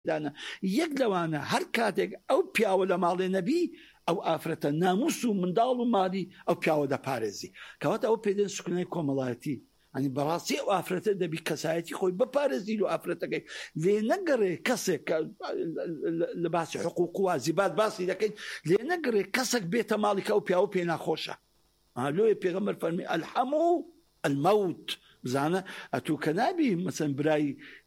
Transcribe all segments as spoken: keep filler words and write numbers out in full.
دانا یەک لەوانە هەر کاتێک ئەو پیاوە لە ماڵێ نەبی ئەو ئافرەتە ناموس و منداڵ و مالی ئەو پیاوە دەپارێزی کەواتە ئەو پێدەن سکونای کۆمەڵایەتی ئەنی بەڕاستی ئەو ئافرەتە دەبی کەسایەتی خۆی بپارێزی و ئافرەتەکەی لێ نەگەڕێ کەسێک لە باسی حقوق و واجبات باسی دەکەین لێ نەگەڕێ کەسێک بێتە ماڵی کە ئەو پیاوە پێ ناخۆشە لۆیە پێغەمبەر فەرمی الحەموو المەوت بزانە ئەتوو کە نابی مەسەن برای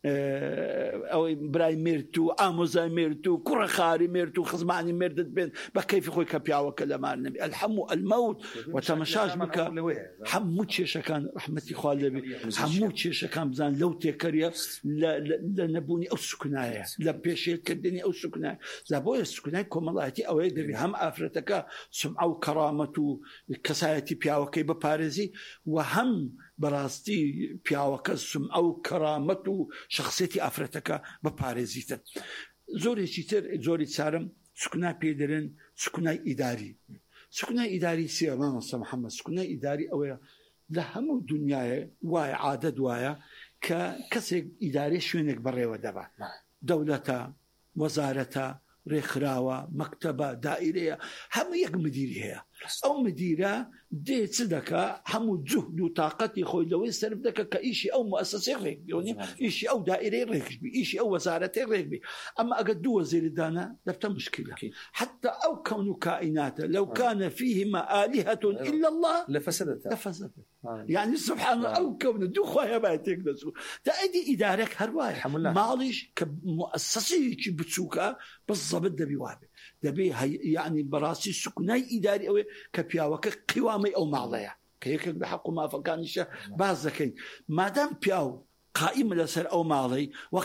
ئەوەی برای مرد و ئامۆزای مرد و کوڕە خاری مرد و خزمانی مردت بێن بە کەیفی خۆی کە پیاوەکە لەمان نەبی الحەموو المەوت و تەمەشاش بکە هەموو کێشەکان ڕەحمەتی خوا لێبێ هەموو کێشەکان بزان لەو تێکەریە لە نەبوونی ئەو سکونایە لە پێشێتکردنی ئەو سکونایە زا بۆیە سکونای کۆمەڵایەتی ئەوەیە دەبی هەم ئافرەتەکە سمعە و کەرامەت و کەسایەتی پیاوەکەی بپارێزی و هەم بەڕاستی پیاوەکە سمعە و کەرامەت و شخصیەتی ئافرەتەکە بەپارێزیتن زۆرێکی تر زۆری چارم سکونا پێدەرن سکونای ئیداری سکونای ئیداری سێ مامۆستا محەممەد سکونای ئیداری ئەوەیە لە هەموو دنیاە وایە عادەت وایە کە کەسێک ئیداری شوێنێک بەڕێوە دەبات دەولەتە وەزارەتە ڕێکخراوە مەکتەبە دائیرەیە هەموو یەک مدیری هەیە ئەو مدیرە دێ چ دەکا هەموو جوهد و تااقەتی خۆی لەوەی سەرف دەکە کە ئیشی ئەو مؤسسەی ڕێک بێنی ئیشی ئەو دائیرەی ڕێکبی ئیشی ئەو وەزارەتی ڕێکبی ئەمە ئەگە دوو وەزیردانە دەبتە مشکلە حتى ئەو کەون و کائیناتە لەو کانە فیهما آلهة إلا الله لفسدت لفسدت يعني سبحان الله ئەو کەونە دوو خۆیان باید تێک دەچوو تا ئەیدی ئیدارێک هەروایە ماڵیش کە مؤسسەیەکی بچووکە بالضبط دەبی وابێ دەبێ یعنی بەڕاستی سکونای ئیداری ئەوێ کە پیاوەکە قیوامەی ئەو ماڵەیە کە یەکێک لە حەق و مافەکانیشە باز دەکەین مادام پیاو قائم لەسەر ئەو ماڵی و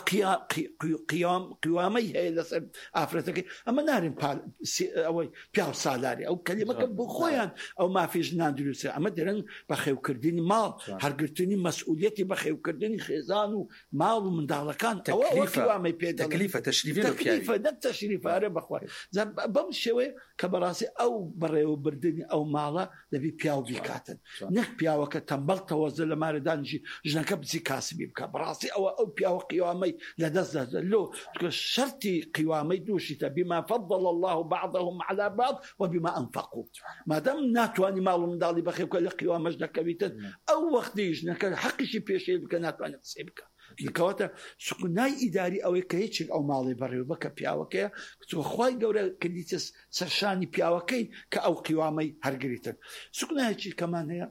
قیوامەی هەیە لەسەر ئافرەتەکەی ئەمە نارین ئەوەی پیاو سالاری ئەو کەلیمەکە بۆ خۆیان ئەو مافیش نادروستە ئەمە دەرن بە خێوکردنی ماڵ هەرگرتنی مەسئولیەتی بە خێوکردنی خێزان و ماڵ و منداڵەکان قیوامەی پێ تەکلیفە تەشریفی تەکلیفە نەک تەشریفارە بەخوای بەم شێوەیە کە بەڕاستی ئەو بەڕێوەبردنی ئەو ماڵە دەبی پیاو بیکاتن نەک پیاوەکە تەمبەڵ تەوەزە لە مارەدانیشی ژنەکە بچی کاسبی براسي أو أو بياو قيامي لدزد لو شرطي قيامي دوشيته بما فضل الله بعضهم على بعض وبما أنفقوا ما دام ناتواني مالو من دالي بخير كل قيامة جنك بيتن أو وقت يجنك حقي شي بيشي بك ناتواني تصيبك لكواتا سكناي إداري أو كيتشك أو مالي بريو بك بياوكي كتو خواي قورا كديتس سرشاني بياوكي كأو قيامي هرقريتن سكناي شي كمان هي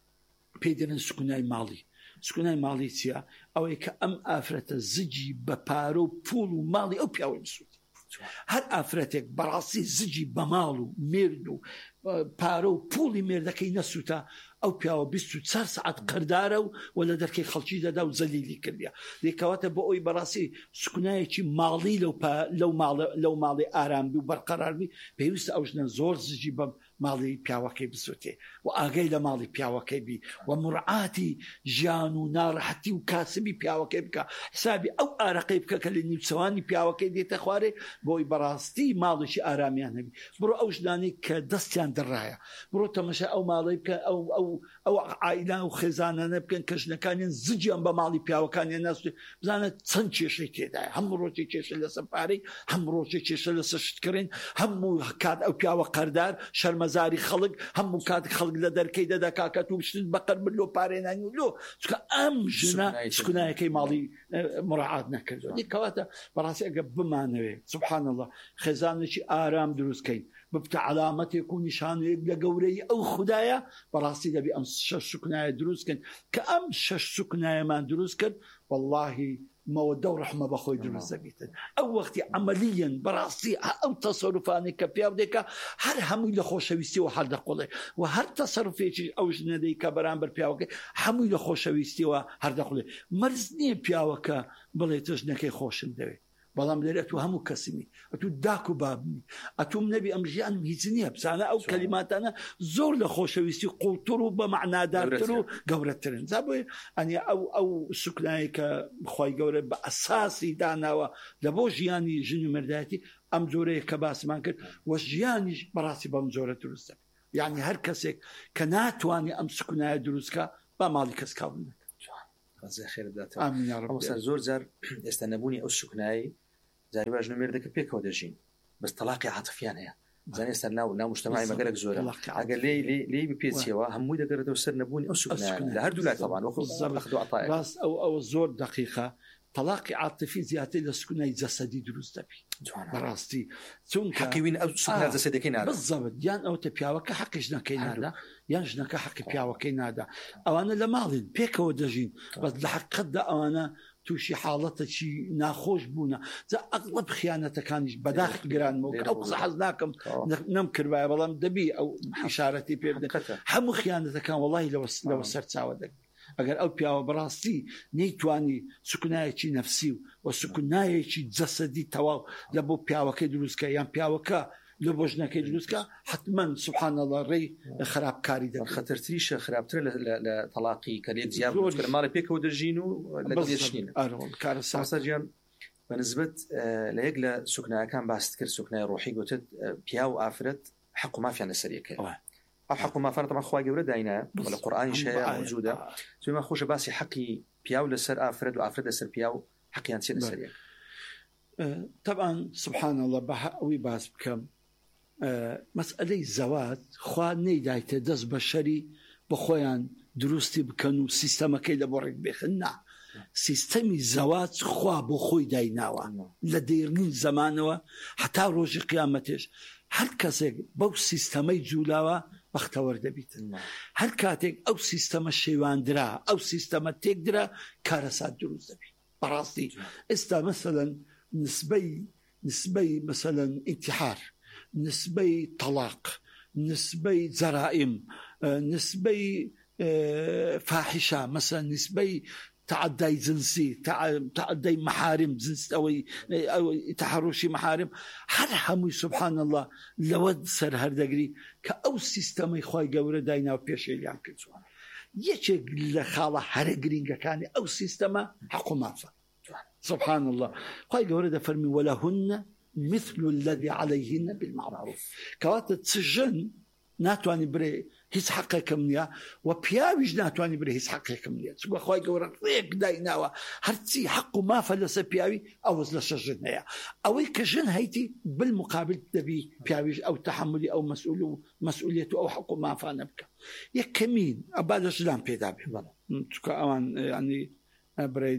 بيدن سكناي مالي سکونای ماڵی چیە ئەوەی کە ئەم ئافرەتە زجی بە پارە و پوڵ و ماڵی ئەو پیاوەی بسووتی هەر ئافرەتێک بەڕاستی زجی بە ماڵ و مرد و پارە و پوڵی مێردەکەی نەسووتە ئەو پیاوە بیست و چوار سەعات قەردارە و وە لە دەرکەی خەڵکی دەدا و زەلیلی کردیا لێکەواتە بۆ ئەوی بەڕاستی سکونایەکی ماڵی لەو ماڵی ئارامبی و بەرقەراربی پێویستە ئەو ژنە زۆر زجی بە ماڵی پیاوەکەی بسووتێ و ئاگەی لە ماڵی پیاوەکەی بی و مڕعاتی ژیان و ناڕەحەتی و کاسبی پیاوەکەی بکە حسابی ئەو ئارەقەی بکە کە لە نیوچەوانی پیاوەکەی دێتە خوارێ بۆی بەڕاستی ماڵێکی ئارامیان هەبی بڕۆ ئەو ژنانی کە دەستیان دڕایە بڕۆ تەمەشا ئەو ماڵی بکە ئەو ئەو ئەو عائیلان و خێزانانە بکەن کە ژنەکانیان زجیان بە ماڵی پیاوەکانیان ناسوێ بزانە چەند کێشەی تێدایە هەموو ڕۆژێ کێشە لەسەر پارەی هەموو ڕۆژێ کێشە لەسەر شتکردن هەموو کات ئەو پیاوە قەردار شەرمەزاری خەڵک هەموو کات خەڵک لە دەرکەی دەدا کاکە توو شتت بەقەر بلۆ پارێنانی و لۆ چکە ئەم ژنە سکونایەکەی ماڵی مڕعات نەکردو کەواتە بەڕاستی ئەگە بمانەوێ سبحان الله خێزانێکی ئارام دروستکەین ببتە علامەتێک و نیشانەیەک لە گەورەی ئەو خوددایە بەڕاستی دەبی ئەم شەش سکونایە دروستکەن کە ئەم شەش سکونایەمان دروست کرد واللهی مەوەدە و ڕەحمە بەخۆی دروست دەبیتن ئەو وەختی عەمەلیەن بەڕاستی ئەو تەسەروفانی کە پیا بدەیکە هەر هەمووی لە خۆشەویستی و هەردەقوڵێ و هەر تەسەروفێکی ئەو ژنەدەی کە بەرامبەر پیاوەکەی هەمووی لە خۆشەویستیەوە هەردەقوڵێ مەرز نییە پیاوەکە بڵێتە ژنەکەی خۆشم دەوێت بەڵام لێرە ئەتوو هەموو کەسمی ئەتوو داک و بابنی ئەتوم نەبی ئەم ژیانم هیچ نییە بزانە ئەو کەلیماتانە زۆر لە خۆشەویستی قوڵتر و بە معنادارتر و گەورەترن جا بۆیە ئەنی ئەو ئەو سوکنایی کە بخوای گەورە بە ئەساسی داناوە لە بۆ ژیانی ژن و مردایەتی ئەم جۆرەیە کە باسمان کرد وە ژیانیش بەڕاستی بەم جۆرە دروستە یعنی هەر کەسێک کە ناتوانێ ئەم سکونایە دروستکە با ماڵی کەس کاون نەکە زۆر جار ئێستا نەبوونی ئەو سکونایی زاری باش نمێردەکە پێکەوە دەژین بەس تەلاقی عاتفیان هەیە زانێستان ناو ناو مجتمعی مەگەرێک زۆرە ئەگەر لێ لێ بپێچیەوە هەمووی دەگەڕێتەوە سەر نەبوونی ئەو سوکنایە لە هەردوو لای تەبان وەکو ڕاست ئەو ئەوە زۆر دقیقە تەلاقی عاتفی زیاتر لە سکونای جەسەدی دروست دەبی بەڕاستی چون حەقیوین ئەو سوکنا جەسەدەکەی نادا بالضبط یان ئەوتە پیاوەکە حەقی ژنەکەی نادا یان ژنەکە حەقی پیاوەکەی نادا ئەوانە لە ماڵین پێکەوە دەژین بەس لە حەقیقەتدا ئەوانە تووشی حاڵەتێکی ناخۆش بوونە جا ئەغڵب خیانەتەکانیش بەداخل گرانمەوە ئەو قسە حەز ناکەم نەم کردوایە بەڵام دەبی ئەو ئیشارەتی پێ بدەن هەموو خیانەتەکان وەڵاهی لەوە سەرچاوە دەگرێت ئەگەر ئەو پیاوە بەڕاستی نەیتوانی سکونایەکی نەفسی و و سکونایەکی جەسەدی تەواو لە بۆ پیاوەکەی دروستکە یان پیاوەکە لە بۆ ژنەکەی دروستکە حتمما سبحان الله ڕێی خراپکاری دەکات خەتەرتریشە خراپترە لە تەلاقی کە لێک زیاد ماڵی پێکەوە دەژین و کارە ساسەجیان بەنسبەت لە یەک لە سوکنایەکان باست کرد سوکنای ڕۆحی گوتت پیا و ئافرەت حەق و مافیان لەسەریەکە حق ما فرط ما خواهي جورا داينا ولا قرآن شيء موجودة ثم ما خوش باسي حقي بياو لسر أفرد وأفرد لسر بياو حقي أنسي لسر أه طبعا سبحان الله بحوي باس بكم أه مسألة الزواج خواني دايته دز بشري بخوان دروستي بكنو سيستم كيدا بورك بخنا سيستم الزواج خوا بخوي دايناوا لديرنين زمانوا حتى روج قيامتش هر كسي بو سيستمي جولاوا بەختەوەر دەبیتن هەر کاتێک ئەو سیستەمە شێواندرا ئەو سیستەمە تێکدرا کارەسات دروست دەبی بەڕاستی ئێستا مەسەلەن نسبەی نسبەی مەسەلەن ئینتیحار نسبەی تەلاق نسبەی جەرائم نسبەی فاحشە مەسەلەن نسبەی تعدي جنسي تعدي محارم جنس أو تحرشي محارم هر همي سبحان الله لود سر هر دقري كأو سيستمي خواي جورا داينا وبيش اللي كتوان يشك لخالة هر جرينجا كان أو سيستما حق مافا سبحان الله خواي جورا ده فرمي ولهن مثل الذي عليهن بالمعروف كوات تسجن ناتواني بري هیچ حقێکم نییە و پیاویش ناتوانانی برێ هیچ حقێکم نییە چوە خۆی گەورە ڕێک دایناوە هەرچی حق و مافە لەسەر پیاوی ئەوەز لە شەژن هەیە ئەوەی کە ژن هەیتی بالمقابل دەبی پیاویش ئەو تەحملی ئەو مەسئول و مەسئولیەت و ئەو حق و مافانە بکە یەکەمین ئەبا لە ژنان پێدا بێ چونکە ئەوان ینی برین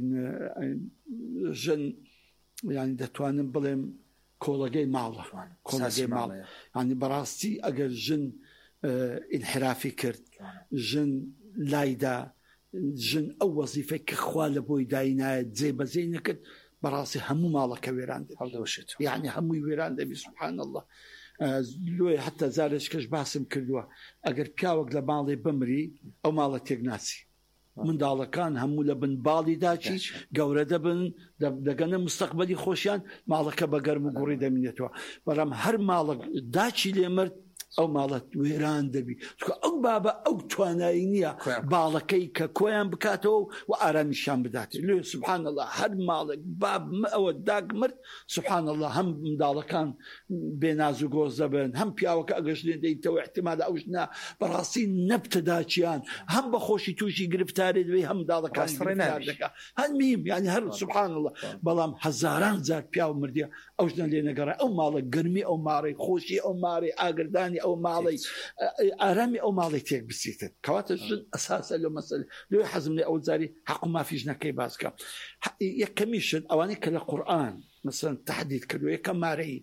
ژن ینی دەتوانم بڵێم کۆڵەگەی ماڵە کۆڵەگەی ماڵ ینی بەڕاستی ئەگەر ژن انحرافی کرد ژن لایدا ژن ئەو وەزیفەی کە خوا لە بۆی داینایە جێبەجێ نەکرد بەڕاستی هەموو ماڵەکە وێران دەبێت یعنی هەمووی وێران دەبی سبحان الله لۆی حتا زارێکەش باسم کردووە ئەگەر پیاوەک لە ماڵێ بمری ئەو ماڵە تێک ناچی منداڵەکان هەموو لە بن باڵی داچی گەورە دەبن دەگەنە مستەقبەلی خۆشیان ماڵەکە بە گەرم و گوڕی دەمێنێتەوە بەڵام هەر ماڵک داچی لێمرد ئەو ماڵەت وێران دەبی ئەو بابە ئەو توانایی نییە باڵەکەی کە کۆیان بکاتەوە و ئارامیشان بداتێت لێ سبحان الله هەر ماڵێک باب ئەوە داگ مرد سبحان الله هەم منداڵەکان بێناز و گۆز دەبن هەم پیاوەکە ئەگەش لێ دەیتەوە احتیمال ئەو ژنە بەڕاستی نەبتەداچیان هەم بە خۆشی تووشی گرفتارێ دوێ هەم منداڵەکان دەکات هەمیم یعنی هەر سبحان الله بەڵام هەزاران جار پیاو مردیە ئەو ژنە لێ نەگەڕێ ئەو ماڵە گەرمی ئەو ماڕی خۆشی ئەو ماڕی ئاگردانی ئەو ماڵی ئارامی ئەو ماڵی تێک بسیتن کەواتە ژن ئەساسە لە مەسەلە لێ حەزم لێ ئەو جاری حەق و مافی ژنەکەی باسکە یەکەمیشن ئەوانەی کە لە قورئان مەسەلەن تەحدید کردووە یەکەم مارەی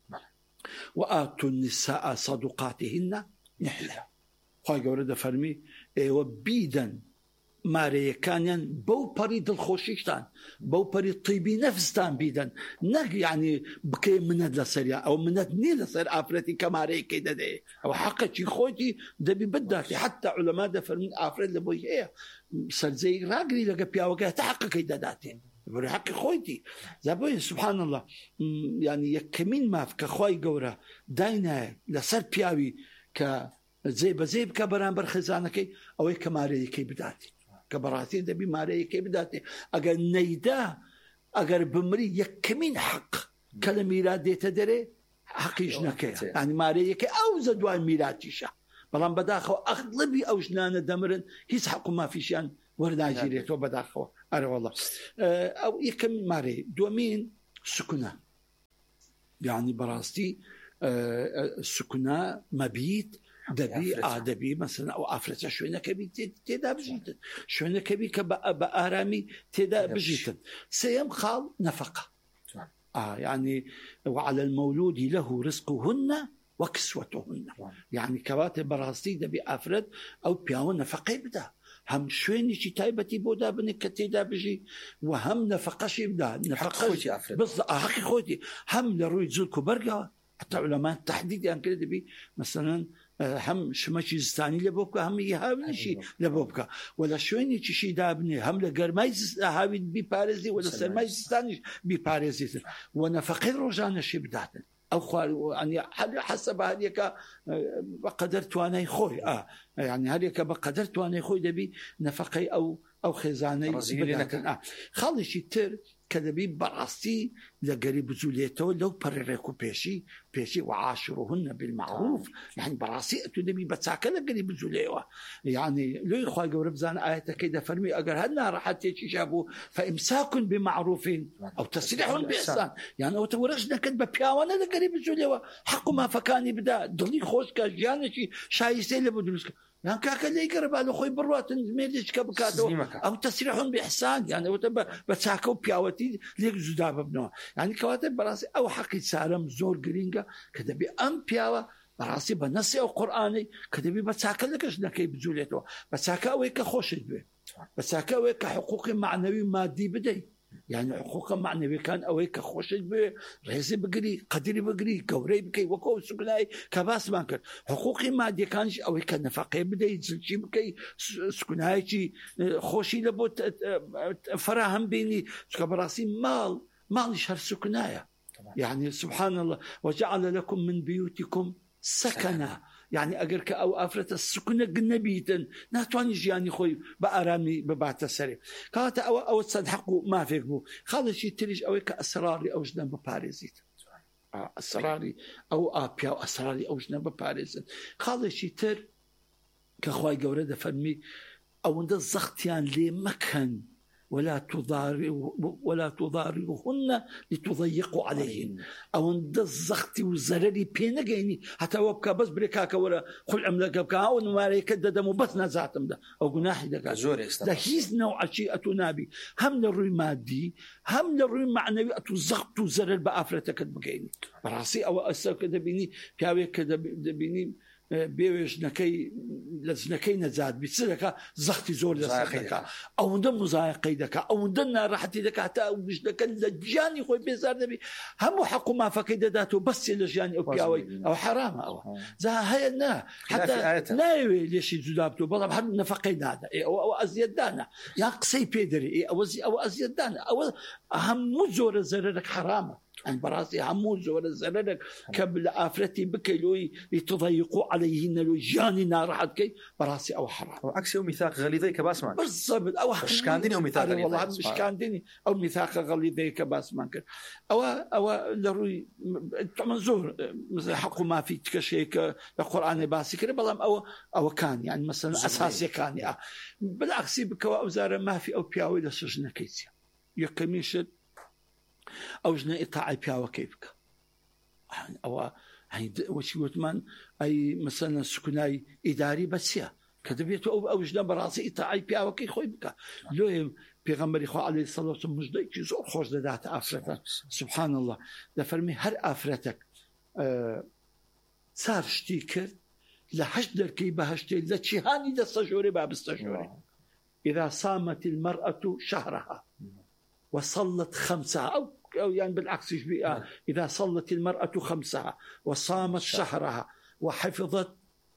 وآتوا النساء صدقاتهن نحلة خی گەورە دەفەرمی ئێوە بیدەن مارەیەکانیان بەو پەری دڵخۆشیشتان بەو پەری طیبی نەفستان بیدەن نەک یعنی بکەی منەت لەسەریان ئەو منەت نییە لەسەر ئافرەتی کە مارەیەکەی دەدێ ئەو حەقەکی خۆتی دەبی بداتی حتا عولەما دەفەرمین ئافرەت لە بۆی هەیە سەرجەی ڕاگری لەگە پیاوەکە تا حەقەکەی دەداتێن بەڕێ حەقی خۆیتی زابۆی سبحان الله ینی یەکەمین ماف کە خی گەورە داینایە لەسەر پیاوی کە جێبەجێ بکە بەرامبەر خێزانەکەی ئەوەی کە مارەیەکەی بداتی کە بەڕاستی دەبی مارەیەکەی بداتێ ئەگەر نەیدا ئەگەر بمری یەکەمین حەق کە لە میرات دێتە دەرێ حەقی ژنەکەیە ینی مارەیەکەی ئەو زە دوای میراتیشە بەڵام بەداخەوە ئەغڵبی ئەو ژنانە دەمرن هیچ حەق و مافیشیان وەرناگیرێتەوە بەداخەوە ئەرە وەڵڵا ئەو یەکەم مارەی دووەمین سکونە يعني براستي سكنا مبيت دبي دبي مثلا او افرت شوينه كبي تدا بجيت شوينه كبي بارامي تدا بجيت سيم خال نفقه اه يعني وعلى المولود له رزقهن وكسوتهن يعني كواتب براستي دبي افرت او بياو نفقه بدا هم شويني شي تايبتي بودا بنك تدا بجي وهم نفقش بدا نفقه خوتي افرت بالضبط حقي خوتي هم لروي زلكو برقه حتى علماء التحديد يعني كده دبي مثلا هم شمشي زستاني لبوبك هم يهاوي شيء لبوبك ولا شويني شيء دابني هم لقرمايز هاوي ببارزي ولا سرمايز زستاني ببارزي وانا فقير رجعنا شيء بداتن او خوال يعني حسب هذيك قدرت وانا خوي اه يعني هذيك بقدرت وانا خوي دبي نفقي او او خزاني بداتن اه خلي شي تر كذبي براستي لقريب زوليته لو بريكو بيشي بيشي وعاشرهن بالمعروف يعني براستي تدبي بتساكل لقريب زوليوا يعني لو يخوي قرب زان آية كده فرمي أجر هلنا راح تيجي شابو فإمساك بمعروف أو تسريح بإحسان يعني أو تورجنا كذب بياوانا لقريب زوليوا حق ما فكاني بدا ضلي خوش كجانا شيء شايسين لبدرسك يعني كاكا اللي يقرب على خوي بروات ميدش كبكاتو او تسريح باحسان يعني وتب بتساكو بياوتي ليك زداب ابنه يعني كواتب براسي او حقي سالم زور جرينجا كدبي ام بياوا براسي بنصي او قراني كدبي بتساكل لكش نكي بزوليتو بتساكا ويك خوش به بتساكا ويك حقوقي معنوي مادي بدي يعني حقوق معنوي كان اويك خوش به رئيسي بقري قدري بقري كوري بكي وكو سكناي كباس مانكر حقوقي مادي كانش اويك نفقه بدا يزلشي بكي سكناي شي خوشي لبوت فراهم بيني كبراسي مال مال شهر سكنايا يعني سبحان الله وجعل لكم من بيوتكم سكنا يعني أجرك أو أفرت السكنة جنبيتا ناتواني جياني خوي بأرامي ببعت السري كانت أو أو تصدقوا ما فيك بو خالد شيء تريج أو كأسراري أو جنب بباريزيت أسراري أو أبيا أو أسراري أو جنب بباريزيت خالد شيء تر كخواي جورده فرمي أو عند الزختيان لي مكان ولا تضار ولا تضارهن لتضيقوا عليهن او عند الزختي والزرري بينا جيني حتى وبكا بس بريكاكا ولا خل املك بكا او نماري كدد مو بس نزاتم ده او جناحي ده ده هيز نوع شيء اتنابي هم للروي مادي هم للروي معنوي اتزغط وزرر بافرتك بجيني راسي او اسر كده بيني بياوي كده بيني بيوش نكي لزنكي نزاد بيصيرك زختي زور لزنكا او ندم مزايقي دكا او ندنا راحتي دكا حتى وش دكا لجاني خوي بيزار نبي هم حق ما فكيد داتو بس لجاني او بياوي او حرام او زا هي نا حتى ناوي ليش زدابتو بلا بحد نفقي دانا او ازيد دانا يا قصي بيدري او او ازيد دانا او اهم زور زررك حرام عن براسي عموز ولا زررك قبل آفرتي بكيلوي يتضيقوا عليهن لو جاني نار حد كي براسي أو حرام أو عكس أو ميثاق غليظي كباسمان بالضبط أو إشكانديني أو ميثاق غليظي والله إشكانديني أو ميثاق غليظي كباسمان كر أو أو لروي منظور مثل حق ما في تكشيك القرآن باسي كر بلام أو أو كان يعني مثلا أساسي كان يعني بالعكس بكوا وزارة ما في أو بياوي لسجن كيسيا يكميشت أو جنا إطاعي بياوة كيفك أو يعني وش يوتمان أي مثلا سكناي إداري بسيا كذبيته أو أو جنا براسي إطاعي بياوة كي خوي بك لو بيغمر إخوة عليه الصلاة والسلام مجدي زور خوش ذات آفرتك سبحان الله ده فرمي هر آفرتك أه صار شتيكر لحجدر كي بهشتي لتشهاني ده السجوري باب السجوري إذا صامت المرأة شهرها وصلت خمسها أو أو يعني بالعكس يشبه إذا صلت المرأة خمسها وصامت شهرها وحفظت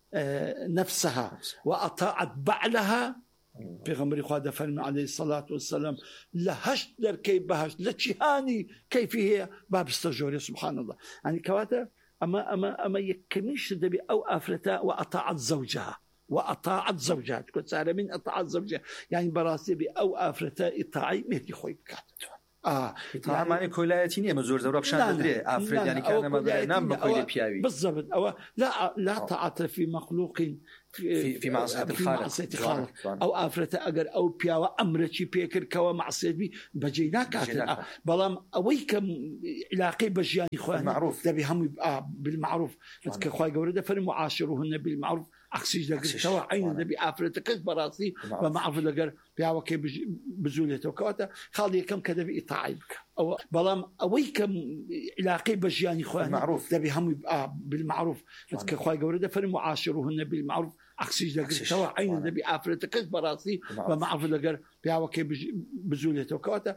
نفسها وأطاعت بعلها بغمر خادة فرمي عليه الصلاة والسلام لهشدر كيف بهش لتشهاني كيف هي باب السجوري سبحان الله يعني كواتا أما أما أما يكميش دبي أو أفرتا وأطاعت زوجها وأطاعت زوجها تكون سارة من أطاعت زوجها يعني براسي بي أو أفرتا إطاعي مهدي خوي بكات آه طبعا معنى كولايتينية مزور زورب شان تدري أفرد يعني كان ما نام بكل بياوي بالضبط أو لا لا طاعة في مخلوق في في معصية الخالق أو آفرة أجر أو بياو أمرتي بيكر كوا معصية بي بجينا كاتل بلام أويكم علاقي بجياني خوان معروف ده بهم يبقى بالمعروف كخواي جورده فالمعاشرهن بالمعروف أكسيج لقر كوا عين ده بآفرة كذب براسي ومعروف لقر بياو كي بزولته كواتا خالي كم كذا بإطاعيبك أو بلام أويكم علاقي بجياني خوان معروف ده بهم يبقى بالمعروف كخواي جورده فالمعاشرهن بالمعروف أكسيج لقر كوا عين ده بآفرة كذب براسي ومعروف لقر بياو كي بزولته كواتا